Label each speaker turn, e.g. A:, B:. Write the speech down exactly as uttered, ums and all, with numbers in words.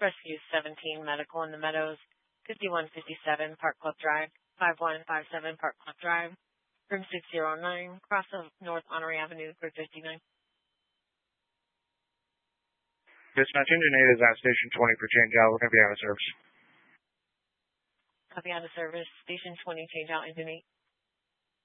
A: Rescue seventeen Medical in the Meadows, fifty-one fifty-seven Park Club Drive, five one five seven Park Club Drive, room six oh nine, cross of North Honoré Avenue, grid fifty-nine.
B: Dispatch engine eight is at station twenty for change out. We're going to be out of service.
A: Copy out of service. Station twenty, change out engine eight.